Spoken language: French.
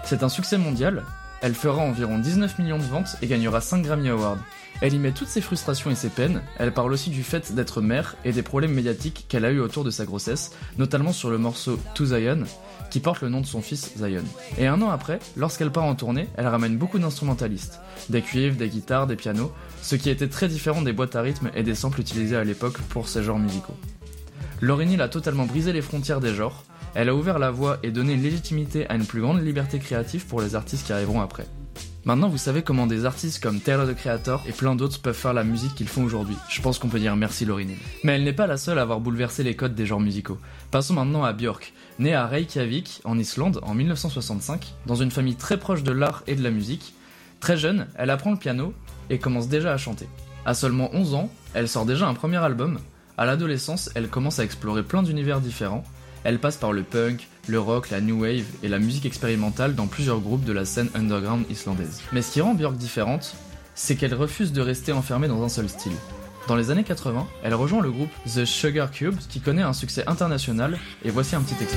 C'est un succès mondial, elle fera environ 19 millions de ventes et gagnera 5 Grammy Awards. Elle y met toutes ses frustrations et ses peines, elle parle aussi du fait d'être mère et des problèmes médiatiques qu'elle a eu autour de sa grossesse, notamment sur le morceau To Zion, qui porte le nom de son fils Zion. Et un an après, lorsqu'elle part en tournée, elle ramène beaucoup d'instrumentalistes, des cuivres, des guitares, des pianos, ce qui était très différent des boîtes à rythme et des samples utilisés à l'époque pour ces genres musicaux. Lauryn Hill a totalement brisé les frontières des genres, elle a ouvert la voie et donné une légitimité à une plus grande liberté créative pour les artistes qui arriveront après. Maintenant, vous savez comment des artistes comme Tyler the Creator et plein d'autres peuvent faire la musique qu'ils font aujourd'hui. Je pense qu'on peut dire merci Lauryn Hill. Mais elle n'est pas la seule à avoir bouleversé les codes des genres musicaux. Passons maintenant à Björk, née à Reykjavik, en Islande, en 1965, dans une famille très proche de l'art et de la musique. Très jeune, elle apprend le piano et commence déjà à chanter. À seulement 11 ans, elle sort déjà un premier album. À l'adolescence, elle commence à explorer plein d'univers différents. Elle passe par le punk, le rock, la new wave et la musique expérimentale dans plusieurs groupes de la scène underground islandaise. Mais ce qui rend Björk différente, c'est qu'elle refuse de rester enfermée dans un seul style. Dans les années 80, elle rejoint le groupe The Sugar Cubes qui connaît un succès international et voici un petit extrait.